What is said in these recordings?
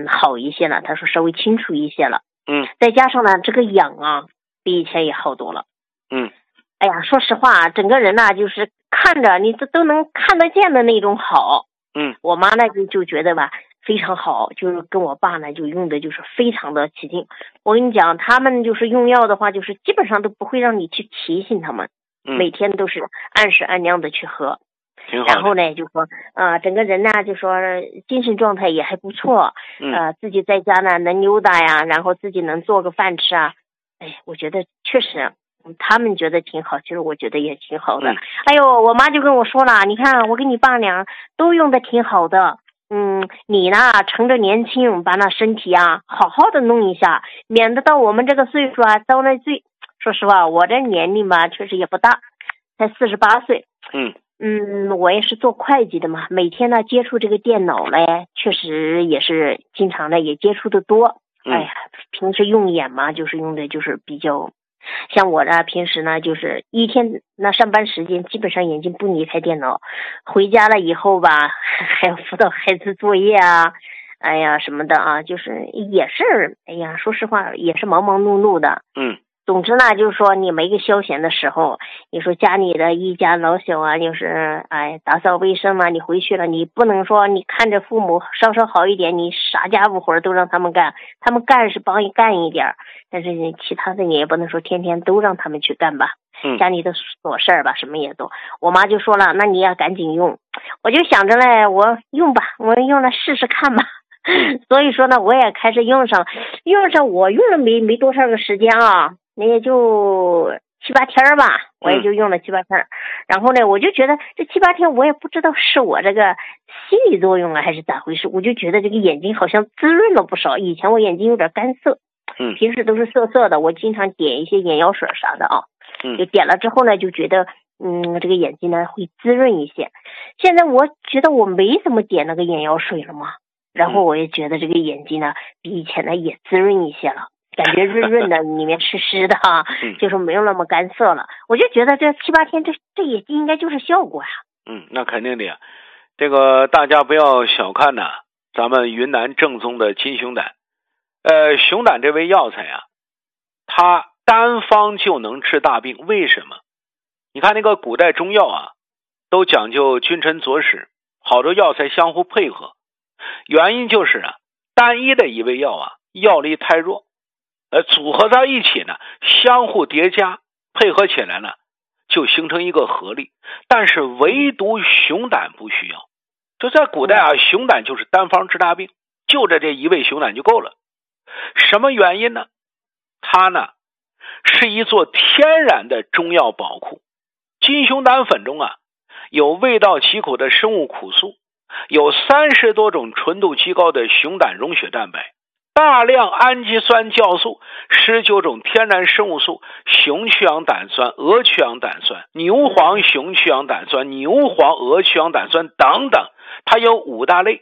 好一些了，他说稍微清楚一些了。再加上呢这个痒啊比以前也好多了。哎呀，说实话整个人呢就是看着你都能看得见的那种好。我妈呢就觉得吧非常好，就是跟我爸呢就用的就是非常的起劲。我跟你讲，他们就是用药的话，就是基本上都不会让你去提醒他们，每天都是按时按量的去喝。然后呢就说整个人呢就说精神状态也还不错，自己在家呢能溜达呀，然后自己能做个饭吃啊。哎，我觉得确实他们觉得挺好，其实我觉得也挺好的。哎呦，我妈就跟我说了，你看我跟你爸俩都用的挺好的，你呢趁着年轻把那身体啊好好的弄一下，免得到我们这个岁数啊到那说实话我这年龄吧确实也不大，才48岁。我也是做会计的嘛，每天呢接触这个电脑嘞，确实也是经常的也接触的多。哎呀，平时用眼嘛，就是用的就是比较，像我呢平时呢就是一天那上班时间基本上眼睛不离开电脑，回家了以后吧还要辅导孩子作业啊，哎呀什么的啊，就是也是哎呀说实话也是忙忙碌碌的。总之呢就是说你没个消闲的时候，你说家里的一家老小啊，就是打扫卫生啊，你回去了你不能说你看着父母稍稍好一点，你啥家务活都让他们干，他们干是帮你干一点，但是你其他的你也不能说天天都让他们去干吧。家里的琐事儿吧什么也都，我妈就说了那你要赶紧用，我就想着嘞我用吧，我用了试试看吧。所以说呢我也开始用上我用了没多少个时间啊，那也就7、8天吧，我也就用了7、8天。然后呢我就觉得这7、8天我也不知道是我这个心理作用了还是咋回事，我就觉得这个眼睛好像滋润了不少。以前我眼睛有点干涩，平时都是涩涩的，我经常点一些眼药水啥的啊，就点了之后呢就觉得这个眼睛呢会滋润一些。现在我觉得我没怎么点那个眼药水了嘛，然后我也觉得这个眼睛呢比以前呢也滋润一些了，感觉润润的里面湿湿的啊，就是没有那么干涩了。我就觉得这7、8天这也应该就是效果呀。 那肯定的呀。这个大家不要小看呐，咱们云南正宗的金熊胆。熊胆这味药材啊，它单方就能治大病。为什么？你看那个古代中药啊，都讲究君臣佐使，好多药材相互配合。原因就是单一的一味药啊，药力太弱，组合在一起呢，相互叠加，配合起来呢，就形成一个合力。但是唯独熊胆不需要。就在古代啊，熊胆就是单方治大病，就这一味熊胆就够了。什么原因呢？它呢是一座天然的中药宝库。金熊胆粉中啊，有味道奇苦的生物苦素，有30多种纯度极高的熊胆溶血蛋白，大量氨基酸酵素，19种天然生物素，熊去氧胆酸、鹅去氧胆酸、牛黄熊去氧胆酸、牛黄鹅去氧胆酸等等，它有5大类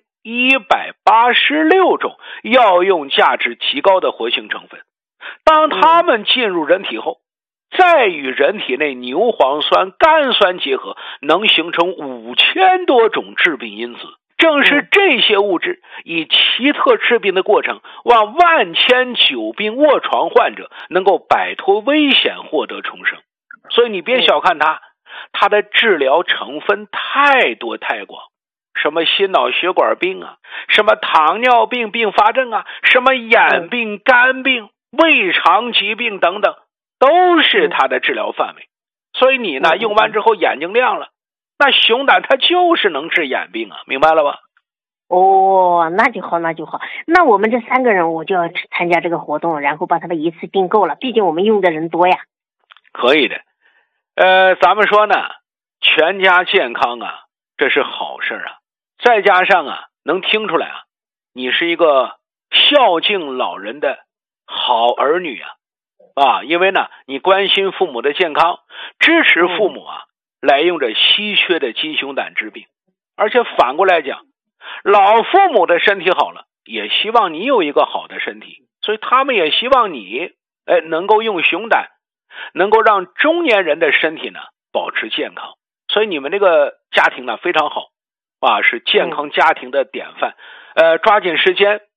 186种药用价值极高的活性成分。当它们进入人体后，再与人体内牛磺酸、甘酸结合，能形成5000多种致病因子。正是这些物质以奇特治病的过程，让万千久病卧床患者能够摆脱危险，获得重生。所以你别小看它的治疗成分太多太广，什么心脑血管病啊，什么糖尿病并发症啊，什么眼病、肝病、胃肠疾病等等，都是它的治疗范围。所以你呢用完之后眼睛亮了，那熊胆它就是能治眼病啊，明白了吧？ 那就好。那我们这3个人我就要参加这个活动，然后把他们一次订购了，毕竟我们用的人多呀。 可以的。咱们说呢，全家健康啊，这是好事啊。再加上能听出来你是一个孝敬老人的好儿女因为呢，你关心父母的健康，支持父母来用着稀缺的金熊胆治病。而且反过来讲，老父母的身体好了，也希望你有一个好的身体，所以他们也希望你能够用熊胆，能够让中年人的身体呢保持健康。所以你们这个家庭呢非常好是健康家庭的典范。抓紧时间